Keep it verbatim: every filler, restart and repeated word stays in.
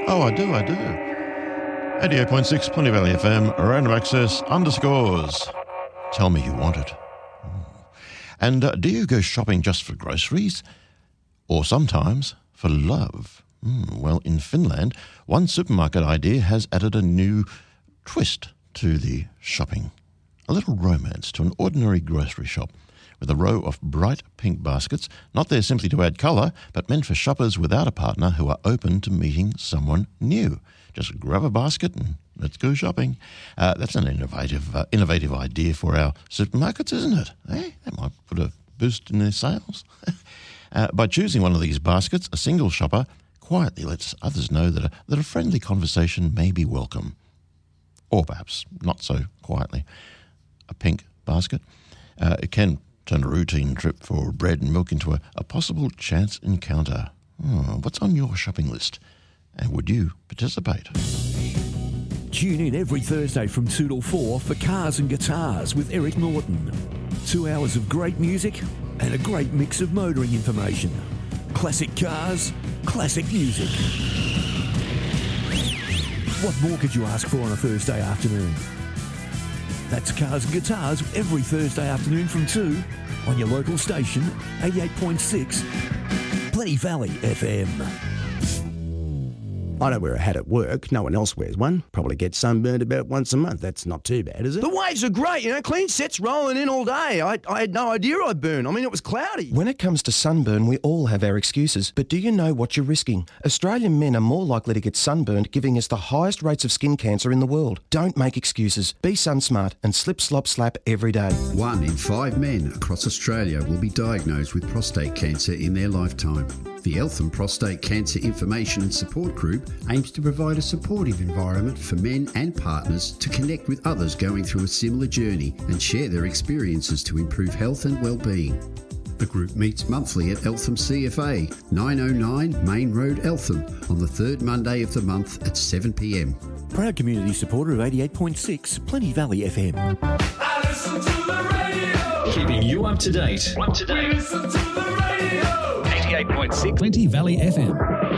Oh, I do, I do. eighty-eight point six, Plenty Valley F M, random access underscores. Tell me you want it. And uh, do you go shopping just for groceries? Or sometimes for love? Mm, well, in Finland, one supermarket idea has added a new twist to the shopping. A little romance to an ordinary grocery shop with a row of bright pink baskets, not there simply to add colour, but meant for shoppers without a partner who are open to meeting someone new. Just grab a basket and let's go shopping. Uh, that's an innovative uh, innovative idea for our supermarkets, isn't it? Eh? That might put a boost in their sales. uh, by choosing one of these baskets, a single shopper quietly lets others know that a, that a friendly conversation may be welcome. Or perhaps not so quietly. A pink basket. Uh, it can turn a routine trip for bread and milk into a, a possible chance encounter. Oh, what's on your shopping list? And would you participate? Tune in every Thursday from two till four for Cars and Guitars with Eric Norton. Two hours of great music and a great mix of motoring information. Classic cars, classic music. What more could you ask for on a Thursday afternoon? That's Cars and Guitars every Thursday afternoon from two on your local station, eighty-eight point six, Plenty Valley F M. I don't wear a hat at work. No one else wears one. Probably get sunburned about once a month. That's not too bad, is it? The waves are great, you know, clean sets rolling in all day. I, I had no idea I'd burn. I mean, it was cloudy. When it comes to sunburn, we all have our excuses. But do you know what you're risking? Australian men are more likely to get sunburned, giving us the highest rates of skin cancer in the world. Don't make excuses. Be sun smart and slip, slop, slap every day. One in five men across Australia will be diagnosed with prostate cancer in their lifetime. The Eltham Prostate Cancer Information and Support Group aims to provide a supportive environment for men and partners to connect with others going through a similar journey and share their experiences to improve health and well-being. The group meets monthly at Eltham C F A, nine oh nine Main Road, Eltham, on the third Monday of the month at seven p m. Proud community supporter of eighty-eight point six, Plenty Valley F M. I listen to the radio. Keeping you up to date. Up to date. We listen to the radio. eighty-eight point six, Plenty Valley F M.